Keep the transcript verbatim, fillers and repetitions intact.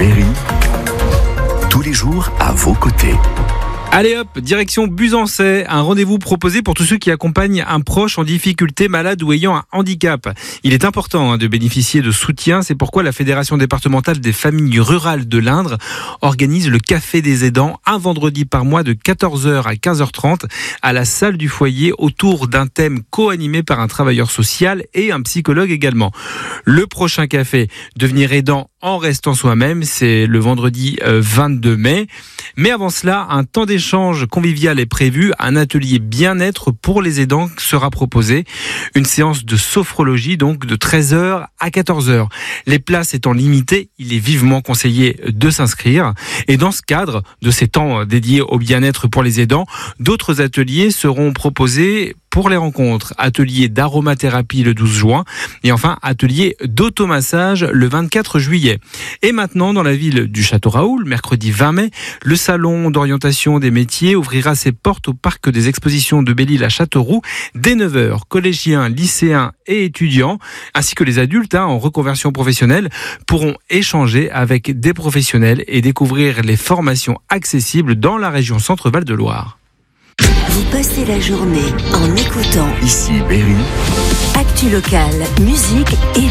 Berry, tous les jours à vos côtés. Allez hop, direction Buzançais, un rendez-vous proposé pour tous ceux qui accompagnent un proche en difficulté, malade ou ayant un handicap. Il est important hein, de bénéficier de soutien, c'est pourquoi la Fédération départementale des familles rurales de l'Indre organise le Café des aidants un vendredi par mois de quatorze heures à quinze heures trente à la salle du foyer autour d'un thème co-animé par un travailleur social et un psychologue également. Le prochain café, devenir aidant en restant soi-même, c'est le vendredi vingt-deux mai. Mais avant cela, un temps d'échange convivial est prévu. Un atelier bien-être pour les aidants sera proposé. Une séance de sophrologie, donc de treize heures à quatorze heures. Les places étant limitées, il est vivement conseillé de s'inscrire. Et dans ce cadre de ces temps dédiés au bien-être pour les aidants, d'autres ateliers seront proposés pour les rencontres. Atelier d'aromathérapie le douze juin et enfin atelier d'automassage le vingt-quatre juillet. Et maintenant, dans la ville du Château-Raoul, mercredi vingt mai, le salon d'orientation des métiers ouvrira ses portes au parc des expositions de Belle-Île à Châteauroux dès neuf heures. Collégiens, lycéens et étudiants, ainsi que les adultes hein, en reconversion professionnelle, pourront échanger avec des professionnels et découvrir les formations accessibles dans la région Centre-Val de Loire. Vous passez la journée en écoutant Ici Berry, Actu locale, musique et